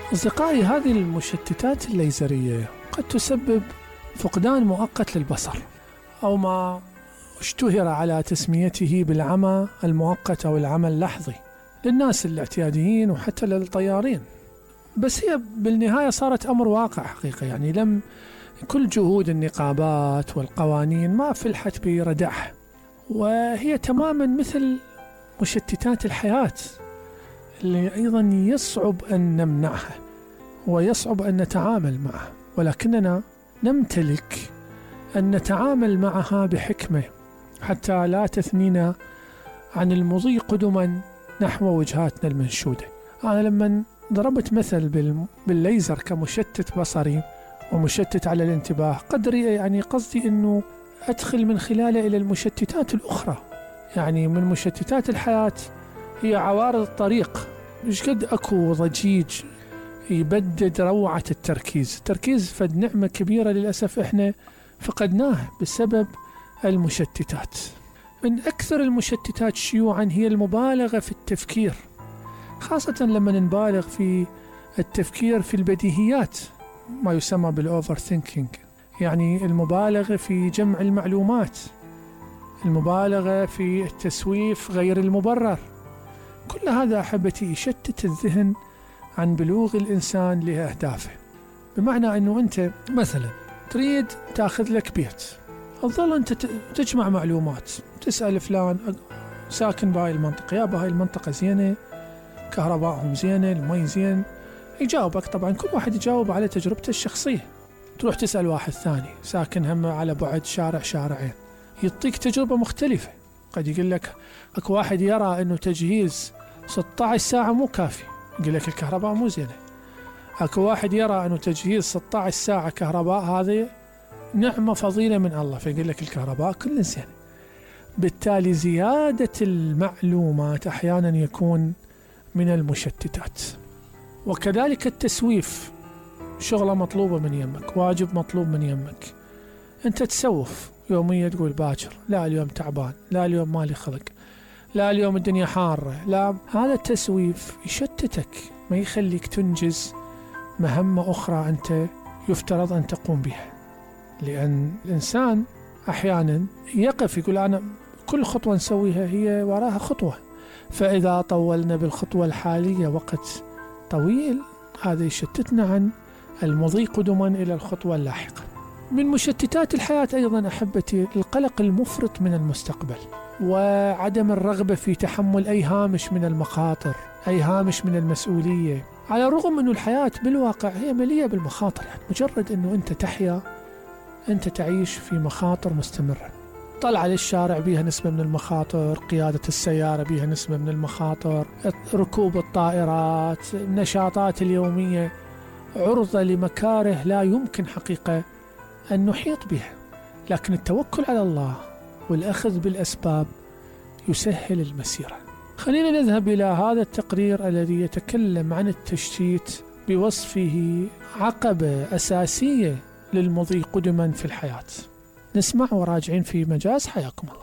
أصدقائي، هذه المشتتات الليزرية قد تسبب فقدان مؤقت للبصر، أو ما اشتهر على تسميته بالعمى المؤقت أو العمى اللحظي للناس الاعتياديين وحتى للطيارين. بس هي بالنهاية صارت أمر واقع حقيقة، يعني لم كل جهود النقابات والقوانين ما فلحت بردعها، وهي تماما مثل مشتتات الحياة اللي أيضا يصعب أن نمنعها ويصعب أن نتعامل معها، ولكننا نمتلك أن نتعامل معها بحكمة حتى لا تثنينا عن المضي قدما نحو وجهاتنا المنشودة. أنا لما ضربت مثل بالليزر كمشتت بصري ومشتت على الانتباه، يعني قصدي أنه أدخل من خلاله إلى المشتتات الأخرى. يعني من مشتتات الحياة هي عوارض الطريق، مش قد أكو ضجيج يبدد روعة التركيز فد نعمة كبيرة للأسف إحنا فقدناها بسبب المشتتات. من أكثر المشتتات شيوعا هي المبالغة في التفكير، خاصة لما نبالغ في التفكير في البديهيات، ما يسمى بالأوفر ثينكينج، يعني المبالغة في جمع المعلومات، المبالغة في التسويف غير المبرر. كل هذا أحبتي يشتت الذهن عن بلوغ الإنسان لأهدافه. بمعنى أنه أنت مثلا تريد تأخذ لك بيت، تظل أنت تجمع معلومات، تسأل فلان ساكن بهاي المنطقة، يا بهاي المنطقة زينة، كهربائهم زينة، المي زين، يجاوبك. طبعا كل واحد يجاوب على تجربته الشخصية. تروح تسأل واحد ثاني ساكن هم على بعد شارعين، يعطيك تجربة مختلفة. قد يقول لك اكو واحد يرى انه تجهيز 16 ساعة مو كافي، يقول لك الكهرباء مو زينة. اكو واحد يرى انه تجهيز 16 ساعة كهرباء هذه نعمة فضيلة من الله، فيقول لك الكهرباء كل زينة. بالتالي زيادة المعلومات احيانا يكون من المشتتات. وكذلك التسويف، شغلة مطلوبة من يمك، واجب مطلوب من يمك، انت تسوف يوميا، تقول باكر، لا اليوم تعبان، لا اليوم مالي خلق، لا اليوم الدنيا حارة، لا. هذا التسويف يشتتك، ما يخليك تنجز مهمة أخرى أنت يفترض أن تقوم بها. لأن الإنسان أحيانا يقف يقول أنا كل خطوة نسويها هي وراها خطوة، فإذا طولنا بالخطوة الحالية وقت طويل هذا يشتتنا عن المضي قدما إلى الخطوة اللاحقة. من مشتتات الحياة أيضا أحبتي القلق المفرط من المستقبل، وعدم الرغبة في تحمل أي هامش من المخاطر، أي هامش من المسؤولية، على الرغم أن الحياة بالواقع هي مليئة بالمخاطر. يعني مجرد أنه أنت تحيا أنت تعيش في مخاطر مستمرة. طلع للشارع بيها نسبة من المخاطر، قيادة السيارة بيها نسبة من المخاطر، ركوب الطائرات، النشاطات اليومية عرضة لمكاره لا يمكن حقيقة أن نحيط بها. لكن التوكل على الله والأخذ بالأسباب يسهل المسيرة. خلينا نذهب إلى هذا التقرير الذي يتكلم عن التشتيت بوصفه عقبة أساسية للمضي قدما في الحياة. نسمع وراجعين في مجاز. حياكم الله.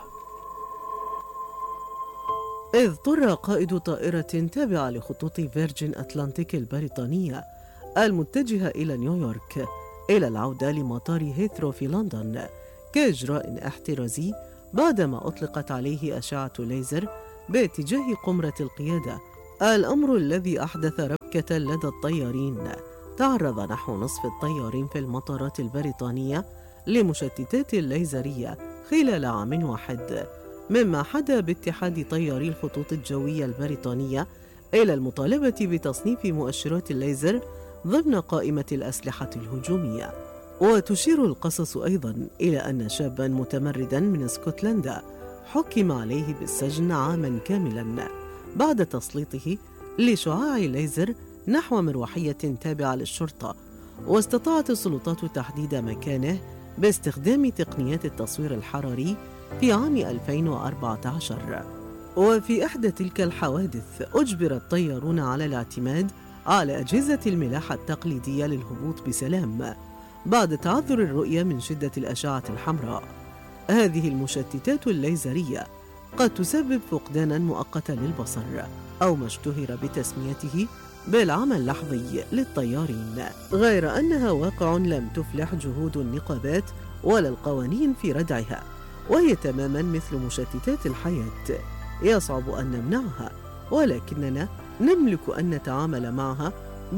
إذ اضطر قائد طائرة تابعة لخطوط فيرجين أتلانتيك البريطانية المتجهة إلى نيويورك إلى العودة لمطار هيثرو في لندن كإجراء احترازي بعدما أطلقت عليه أشعة ليزر باتجاه قمرة القيادة، الأمر الذي أحدث ربكة لدى الطيارين. تعرض نحو نصف الطيارين في المطارات البريطانية لمشتتات ليزرية خلال عام واحد، مما حدا باتحاد طياري الخطوط الجوية البريطانية إلى المطالبة بتصنيف مؤشرات الليزر ضمن قائمة الأسلحة الهجومية. وتشير القصص أيضا إلى أن شابا متمردا من اسكتلندا حكم عليه بالسجن عاما كاملا بعد تسليطه لشعاع ليزر نحو مروحية تابعة للشرطة، واستطاعت السلطات تحديد مكانه باستخدام تقنيات التصوير الحراري في عام 2014. وفي إحدى تلك الحوادث أجبر الطيارون على الاعتماد على أجهزة الملاحة التقليدية للهبوط بسلام بعد تعذر الرؤية من شدة الأشعة الحمراء. هذه المشتتات الليزرية قد تسبب فقدانا مؤقتا للبصر، أو ما اشتهر بتسميته بالعمى اللحظي للطيارين، غير أنها واقع لم تفلح جهود النقابات ولا القوانين في ردعها، وهي تماما مثل مشتتات الحياة يصعب أن نمنعها، ولكننا نملك أن نتعامل معها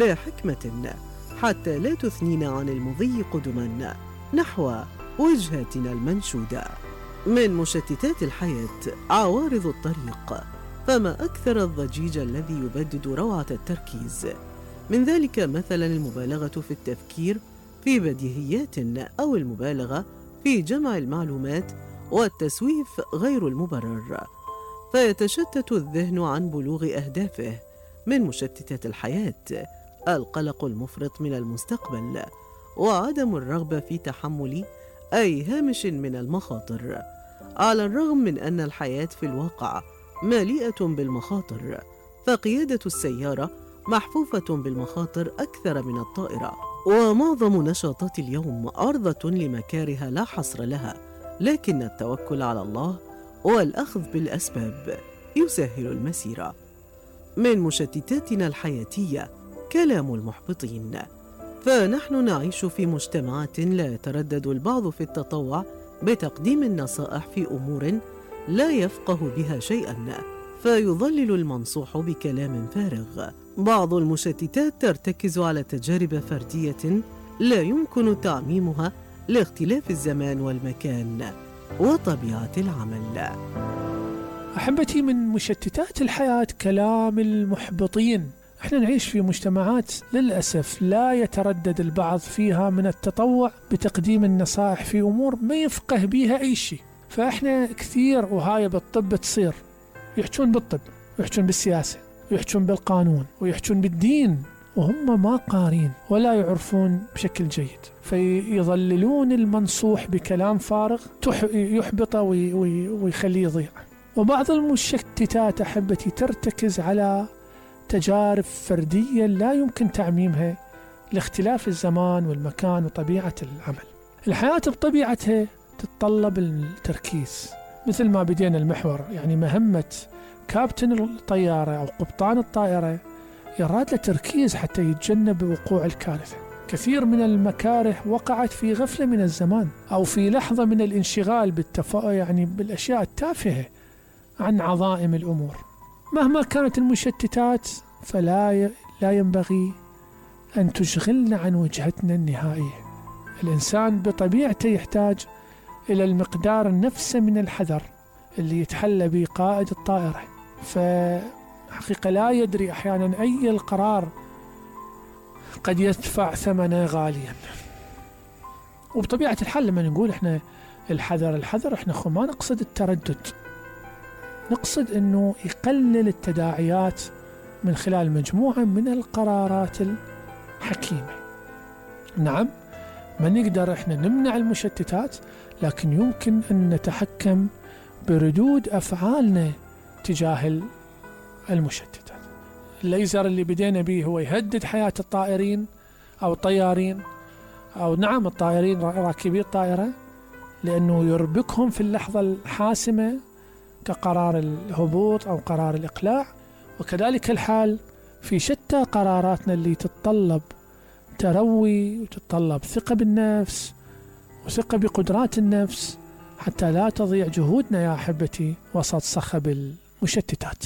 بحكمة حتى لا تثنينا عن المضي قدما نحو وجهتنا المنشودة. من مشتتات الحياة عوارض الطريق، فما أكثر الضجيج الذي يبدد روعة التركيز. من ذلك مثلا المبالغة في التفكير في بديهيات، أو المبالغة في جمع المعلومات والتسويف غير المبرر، فيتشتت الذهن عن بلوغ أهدافه. من مشتتات الحياة القلق المفرط من المستقبل، وعدم الرغبة في تحمل أي هامش من المخاطر، على الرغم من أن الحياة في الواقع مليئة بالمخاطر، فقيادة السيارة محفوفة بالمخاطر أكثر من الطائرة، ومعظم نشاطات اليوم عرضة لمكاره لا حصر لها، لكن التوكل على الله والأخذ بالأسباب يسهل المسيرة. من مشتتاتنا الحياتية كلام المحبطين، فنحن نعيش في مجتمعات لا يتردد البعض في التطوع بتقديم النصائح في أمور لا يفقه بها شيئا، فيضلل المنصوح بكلام فارغ. بعض المشتتات ترتكز على تجارب فردية لا يمكن تعميمها لاختلاف الزمان والمكان وطبيعة العمل. أحبتي، من مشتتات الحياة كلام المحبطين. احنا نعيش في مجتمعات للأسف لا يتردد البعض فيها من التطوع بتقديم النصائح في أمور ما يفقه بيها أي شيء. فاحنا كثير، وهاي بالطب تصير، يحجون بالطب ويحجون بالسياسة ويحجون بالقانون ويحجون بالدين، وهم ما قارين ولا يعرفون بشكل جيد، فيضللون المنصوح بكلام فارغ يحبطه ويخليه يضيع. وبعض المشتتات أحبتي ترتكز على تجارب فردية لا يمكن تعميمها لاختلاف الزمان والمكان وطبيعة العمل. الحياة بطبيعتها تتطلب التركيز، مثل ما بدينا المحور، يعني مهمة كابتن الطيارة أو قبطان الطائرة يراد له تركيز حتى يتجنب وقوع الكارثة. كثير من المكاره وقعت في غفلة من الزمان، أو في لحظة من الانشغال يعني بالأشياء التافهة عن عظائم الأمور. مهما كانت المشتتات فلا ينبغي أن تشغلنا عن وجهتنا النهائية. الإنسان بطبيعته يحتاج إلى المقدار النفسي من الحذر اللي يتحلى به قائد الطائرة، فحقيقة لا يدري أحيانا أي القرار قد يدفع ثمنه غاليا. وبطبيعة الحال لما نقول إحنا الحذر إحنا ما نقصد التردد، نقصد أنه يقلل التداعيات من خلال مجموعة من القرارات الحكيمة. نعم، ما نقدر إحنا نمنع المشتتات، لكن يمكن أن نتحكم بردود أفعالنا تجاه المشتتات. الليزر اللي بدينا به هو يهدد حياة الطائرين أو الطيارين، أو نعم الطائرين راكبي الطائرة، لأنه يربكهم في اللحظة الحاسمة كقرار الهبوط أو قرار الإقلاع. وكذلك الحال في شتى قراراتنا اللي تتطلب تروي وتتطلب ثقة بالنفس وثقة بقدرات النفس، حتى لا تضيع جهودنا يا أحبتي وسط صخب المشتتات.